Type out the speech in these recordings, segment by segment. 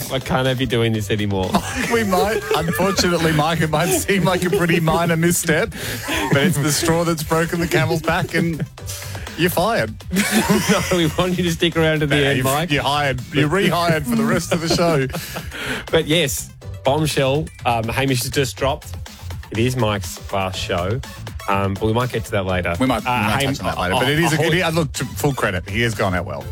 I can't have you doing this anymore. We might. Unfortunately, Mike, it might seem like a pretty minor misstep, but it's the straw that's broken the camel's back and you're fired. No, we want you to stick around to the end, Mike. You're rehired for the rest of the show. But yes, bombshell. Hamish has just dropped. It is Mike's last show. But we might get to that later. We might touch on that later. But it is look, to full credit, he has gone out well.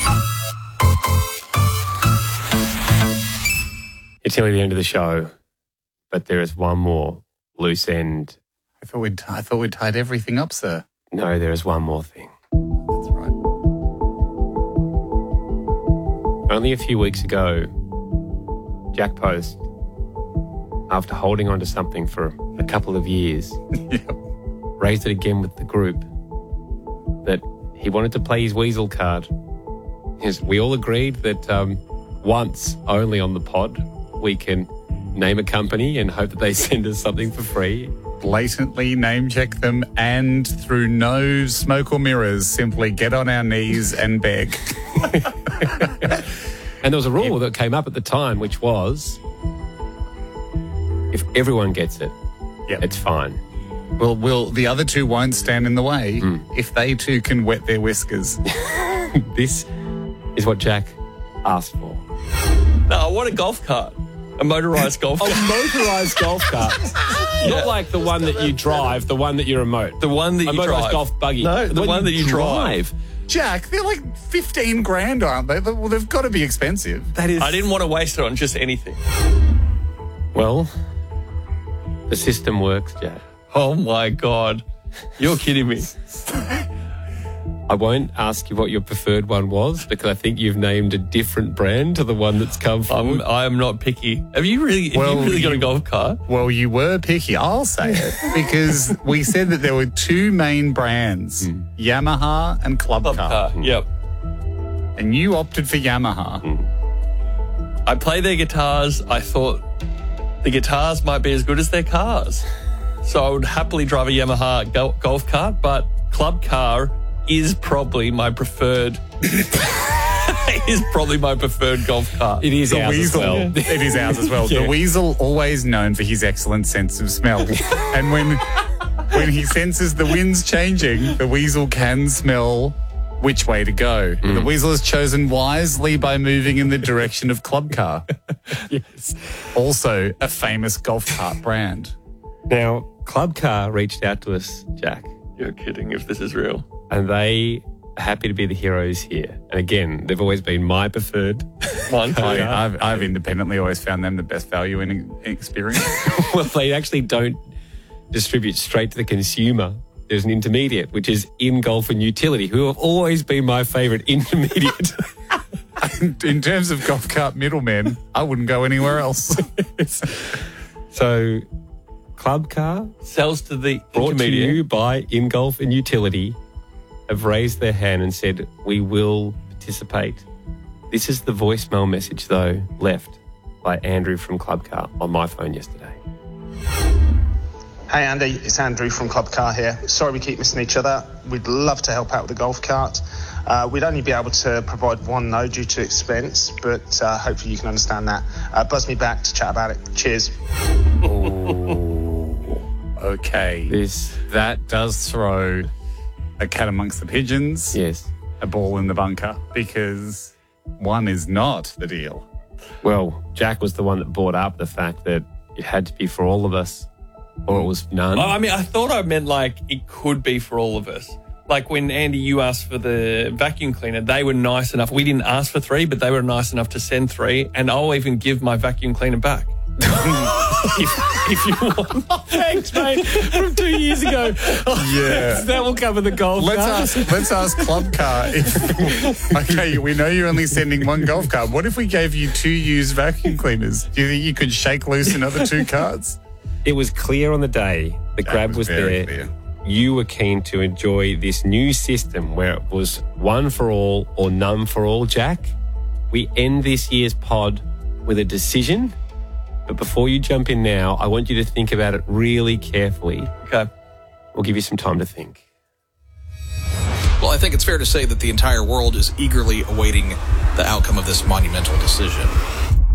It's nearly the end of the show, but there is one more loose end. I thought we'd tied everything up, sir. No, there is one more thing. That's right. Only a few weeks ago, Jack Post, after holding on to something for a couple of years, raised it again with the group that he wanted to play his Weasel card. Yes, we all agreed that once only on the pod we can name a company and hope that they send us something for free. Blatantly name check them and through no smoke or mirrors simply get on our knees and beg. And there was a rule that came up at the time, which was if everyone gets it, it's fine. Well, the other two won't stand in the way if they too can wet their whiskers. This is what Jack asked for. No, I want a golf cart. A motorised golf cart. A motorised golf cart. Not like the one that you drive, the one that you remote. The one that you drive. A motorised golf buggy. No, the one that you drive. Jack, they're like 15 grand, aren't they? Well, they've got to be expensive. That is. I didn't want to waste it on just anything. Well, the system works, Jack. Oh, my God. You're kidding me. I won't ask you what your preferred one was because I think you've named a different brand to the one that's come forward. I am not picky. Have you really got a golf cart? Well, you were picky. I'll say it because we said that there were two main brands, Yamaha and Club Car. Yep. And you opted for Yamaha. I play their guitars. I thought the guitars might be as good as their cars. So I would happily drive a Yamaha golf cart, but Club Car is probably my preferred golf cart. It is ours as well. It is ours as well. Yeah. The Weasel, always known for his excellent sense of smell. And when he senses the wind's changing, the Weasel can smell which way to go. The Weasel has chosen wisely by moving in the direction of Club Car. Yes. Also a famous golf cart brand. Now, Club Car reached out to us, Jack. You're kidding if this is real. And they are happy to be the heroes here. And again, they've always been my preferred one. I've independently always found them the best value in experience. Well, they actually don't distribute straight to the consumer. There's an intermediate, which is In Golf and Utility, who have always been my favourite intermediate. In terms of golf cart middlemen, I wouldn't go anywhere else. So, Club Car, sells to the brought to intermediate. you by In Golf and Utility, have raised their hand and said, we will participate. This is the voicemail message, though, left by Andrew from Club Car on my phone yesterday. Hey Andy, it's Andrew from Club Car here. Sorry we keep missing each other. We'd love to help out with the golf cart. We'd only be able to provide one no due to expense, but hopefully you can understand that. Buzz me back to chat about it. Cheers. Okay. That does throw a cat amongst the pigeons. Yes. A ball in the bunker, because one is not the deal. Well, Jack was the one that brought up the fact that it had to be for all of us, or it was none. I mean, I thought I meant like it could be for all of us. Like when, Andy, you asked for the vacuum cleaner, they were nice enough. We didn't ask for 3, but they were nice enough to send 3, and I'll even give my vacuum cleaner back. if you want. Oh, thanks, mate. From 2 years ago. Yeah. That will cover the golf cart. Let's ask Club Car. Okay, we know you're only sending one golf cart. What if we gave you 2 used vacuum cleaners? Do you think you could shake loose another 2 carts? It was clear on the day the grab was there. Clear. You were keen to enjoy this new system where it was one for all or none for all, Jack. We end this year's pod with a decision. But before you jump in now, I want you to think about it really carefully. Okay. We'll give you some time to think. Well, I think it's fair to say that the entire world is eagerly awaiting the outcome of this monumental decision.